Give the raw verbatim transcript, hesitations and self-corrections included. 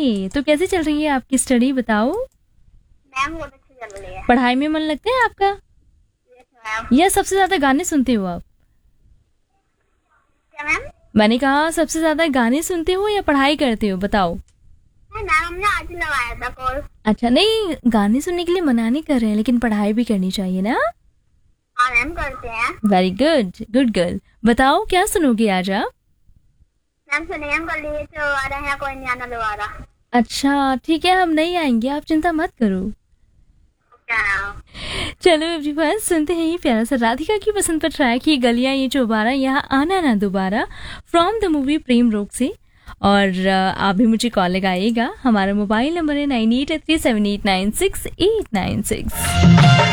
तो कैसी चल रही है आपकी स्टडी, बताओ। मैम बहुत अच्छी चल रही है। पढ़ाई में मन लगता है आपका, यस मैम। या सबसे ज्यादा गाने सुनते हो आप? क्या मैम? मैंने कहा सबसे ज्यादा गाने सुनते हो या पढ़ाई करते हो, बताओ। नहीं मैम, हमने आज ही लगाया था कॉल। अच्छा, नहीं गाने सुनने के लिए मना नहीं कर रहे हैं, लेकिन पढ़ाई भी करनी चाहिए ना। हाँ मैम, करते हैं। Very good, good girl. बताओ क्या सुनोगे आज आप? मैम सुनिए, हम कल ये तो आ रहे हैं, कोई नहीं आना दोबारा। अच्छा ठीक है, हम नहीं आएंगे, आप चिंता मत करो। क्या? चलो एवरीवन, सुनते हैं ये प्यारा सा राधिका की पसंद पर ट्रैक, ये गलियां ये चौबारा, यहाँ आना ना दोबारा, फ्रॉम द मूवी प्रेम रोग से। और आप भी मुझे कॉल लगाइएगा, हमारा मोबाइल नंबर है nine eight three seven eight nine six eight nine six.